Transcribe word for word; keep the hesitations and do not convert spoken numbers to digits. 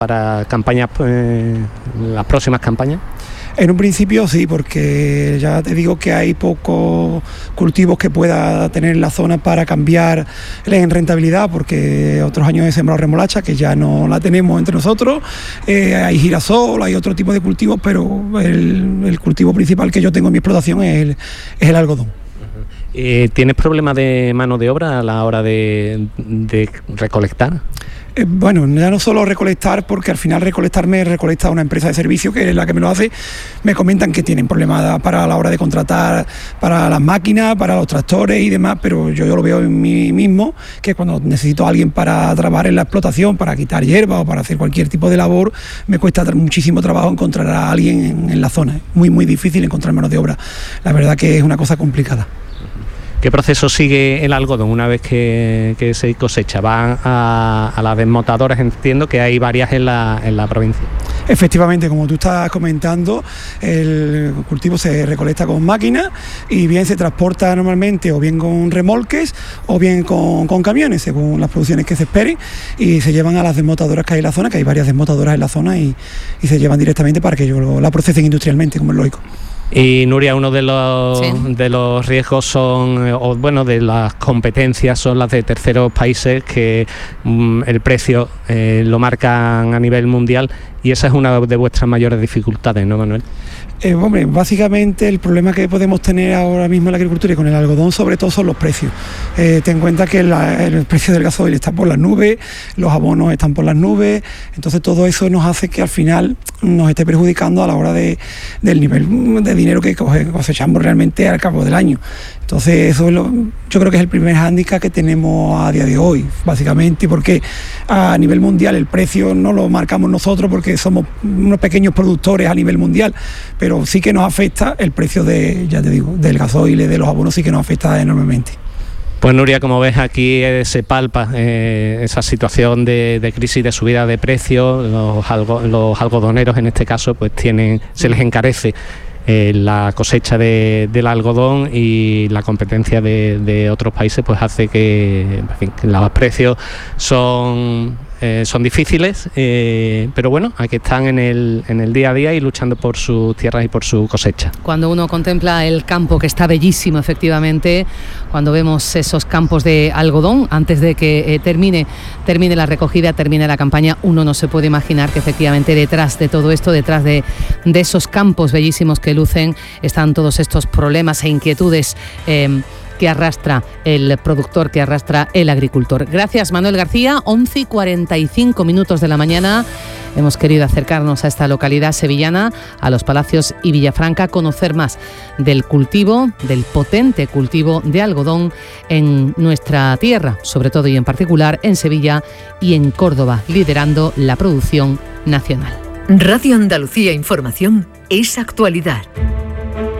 para campañas, eh, las próximas campañas? En un principio sí, porque ya te digo que hay pocos cultivos que pueda tener en la zona para cambiar en rentabilidad, porque otros años he sembrado remolacha, que ya no la tenemos entre nosotros, eh, hay girasol, hay otro tipo de cultivos, pero el, el cultivo principal que yo tengo en mi explotación es el, es el algodón. Eh, ¿Tienes problemas de mano de obra a la hora de, de recolectar? Eh, bueno, ya no solo recolectar, porque al final recolectarme recolecta una empresa de servicio que es la que me lo hace. Me comentan que tienen problemas para la hora de contratar para las máquinas, para los tractores y demás, pero yo, yo lo veo en mí mismo, que cuando necesito a alguien para trabajar en la explotación, para quitar hierba o para hacer cualquier tipo de labor, me cuesta muchísimo trabajo encontrar a alguien en, en la zona. Es muy, muy difícil encontrar mano de obra. La verdad que es una cosa complicada. ¿Qué proceso sigue el algodón una vez que, que se cosecha? ¿Van a, a las desmotadoras? Entiendo que hay varias en la, en la provincia. Efectivamente, como tú estás comentando, el cultivo se recolecta con máquinas y bien se transporta normalmente o bien con remolques o bien con, con camiones, según las producciones que se esperen, y se llevan a las desmotadoras que hay en la zona, que hay varias desmotadoras en la zona, y, y se llevan directamente para que ellos lo, la procesen industrialmente, como es lógico. Y Nuria, uno de los sí. de los riesgos son, o bueno, de las competencias son las de terceros países que mm, el precio eh, lo marcan a nivel mundial, y esa es una de vuestras mayores dificultades, ¿no, Manuel? Eh, hombre, básicamente el problema que podemos tener ahora mismo en la agricultura y con el algodón sobre todo son los precios. Eh, ten en cuenta que la, el precio del gasoil está por las nubes, los abonos están por las nubes, entonces todo eso nos hace que al final nos esté perjudicando a la hora de, del nivel de dinero que cosechamos realmente al cabo del año. Entonces eso es lo, yo creo que es el primer hándicap que tenemos a día de hoy, básicamente, porque a nivel mundial el precio no lo marcamos nosotros porque somos unos pequeños productores a nivel mundial, pero sí que nos afecta el precio de, ya te digo, del gasoil y de los abonos, sí que nos afecta enormemente. Pues Nuria, como ves aquí eh, se palpa eh, esa situación de, de crisis, de subida de precios. Los, algo, los algodoneros en este caso pues tienen, se les encarece Eh, la cosecha de, del algodón, y la competencia de, de otros países pues hace que, en fin, que los precios son eh, son difíciles, eh, pero bueno, aquí están en el, en el día a día y luchando por sus tierras y por su cosecha. Cuando uno contempla el campo, que está bellísimo efectivamente, cuando vemos esos campos de algodón antes de que eh, termine, termine la recogida, termine la campaña, uno no se puede imaginar que efectivamente detrás de todo esto, detrás de, de esos campos bellísimos que lucen, están todos estos problemas e inquietudes eh, que arrastra el productor, que arrastra el agricultor. Gracias, Manuel García. once y cuarenta y cinco minutos de la mañana. Hemos querido acercarnos a esta localidad sevillana, a Los Palacios y Villafranca, conocer más del cultivo, del potente cultivo de algodón en nuestra tierra, sobre todo y en particular en Sevilla y en Córdoba, liderando la producción nacional. Radio Andalucía Información es actualidad.